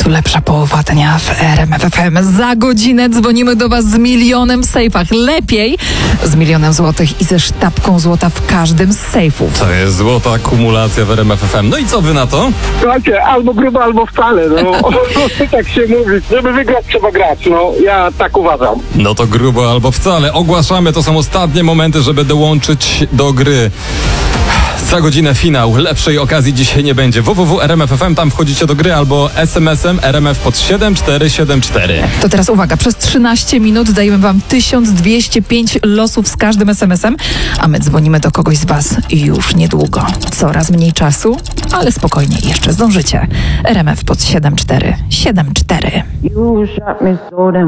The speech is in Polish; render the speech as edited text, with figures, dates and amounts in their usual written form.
lepsza połowa dnia w RMF FM. Za godzinę dzwonimy do Was z milionem w sejfach. Lepiej z 1 000 000 złotych i ze sztabką złota w każdym z sejfów. To jest złota akumulacja w RMF FM. No i co wy na to? Słuchajcie, albo grubo, albo wcale, no. Tak się mówi. Żeby wygrać, trzeba grać, no. Ja tak uważam. No to grubo albo wcale. Ogłaszamy, to są ostatnie momenty, żeby dołączyć do gry. Za godzinę finał. Lepszej okazji dzisiaj nie będzie. www.rmf.fm, tam wchodzicie do gry albo SMS-em RMF pod 7474. To teraz uwaga, przez 13 minut dajemy Wam 1205 losów z każdym SMS-em, a my dzwonimy do kogoś z Was już niedługo. Coraz mniej czasu, ale spokojnie, jeszcze zdążycie. RMF pod 7474. You shot me so damn